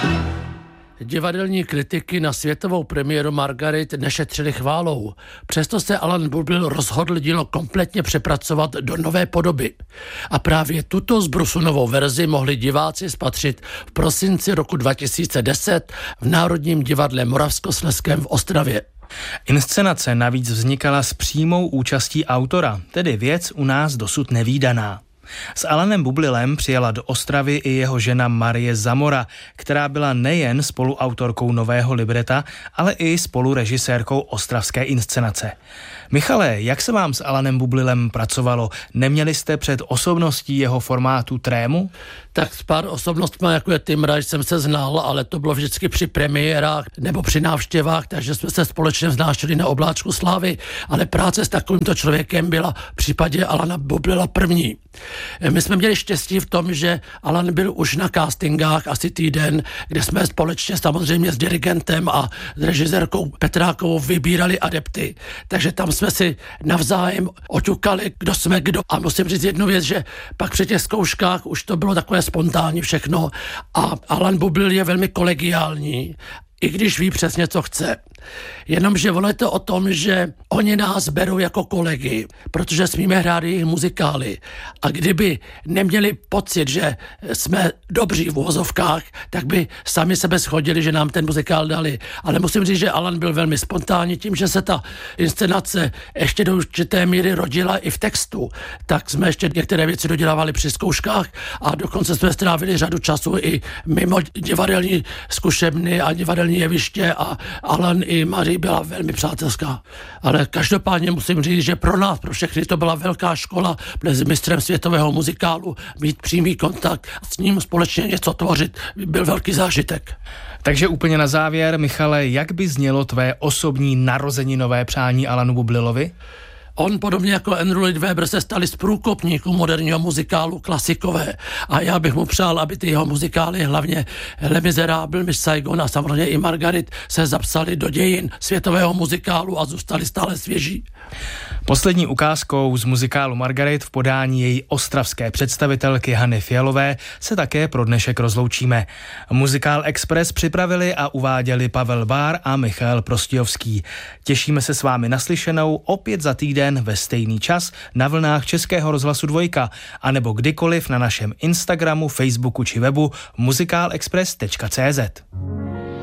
Divadelní kritiky na světovou premiéru Margaret nešetřili chválou. Přesto se Alan Bublil rozhodl dílo kompletně přepracovat do nové podoby. A právě tuto zbrusunovou verzi mohli diváci spatřit v prosinci roku 2010 v Národním divadle Moravskoslezském v Ostravě. Inscenace navíc vznikala s přímou účastí autora, tedy věc u nás dosud nevídaná. S Alanem Bublilem přijela do Ostravy i jeho žena Marie Zamora, která byla nejen spoluautorkou nového libreta, ale i spolurežisérkou ostravské inscenace. Michale, jak se vám s Alanem Bublilem pracovalo? Neměli jste před osobností jeho formátu trému? Tak s pár osobnostmi, jako je Tim Rice, jsem se znal, ale to bylo vždycky při premiérách nebo při návštěvách, takže jsme se společně vznášeli na obláčku slávy, ale práce s takovýmto člověkem byla v případě Alana Bublila první. My jsme měli štěstí v tom, že Alan byl už na castingách asi týden, kde jsme společně samozřejmě s dirigentem a s režisérkou Petrákovou vybírali adepty. Takže tam jsme si navzájem oťukali, kdo jsme kdo. A musím říct jednu věc, že pak při těch zkouškách už to bylo takové spontánní všechno a Alan Bublil je velmi kolegiální, i když ví přesně, co chce. Jenomže ono je to o tom, že oni nás berou jako kolegy, protože smíme hrát jejich muzikály. A kdyby neměli pocit, že jsme dobří v uvozovkách, tak by sami sebe shodili, že nám ten muzikál dali. Ale musím říct, že Alan byl velmi spontánní tím, že se ta inscenace ještě do určité míry rodila i v textu. Tak jsme ještě některé věci dodělávali při zkouškách a dokonce jsme strávili řadu času i mimo divadelní zkušebny a divadelní jeviště a Alan i Marie byla velmi přátelská. Ale každopádně musím říct, že pro nás, pro všechny to byla velká škola, s mistrem světového muzikálu, mít přímý kontakt a s ním společně něco tvořit, byl velký zážitek. Takže úplně na závěr, Michale, jak by znělo tvé osobní narozeninové přání Alanu Bublilovi? On podobně jako Andrew Lloyd Webber se stali z průkopníků moderního muzikálu klasikové a já bych mu přál, aby ty jeho muzikály, hlavně Les Misérables, Miss Saigon a samozřejmě i Margaret se zapsali do dějin světového muzikálu a zůstali stále svěží. Poslední ukázkou z muzikálu Margaret v podání její ostravské představitelky Hany Fialové se také pro dnešek rozloučíme. Muzikál Express připravili a uváděli Pavel Bár a Michal Prostějovský. Těšíme se s vámi naslyšenou opět za týden ve stejný čas na vlnách Českého rozhlasu 2 anebo kdykoliv na našem Instagramu, Facebooku či webu muzikálexpress.cz.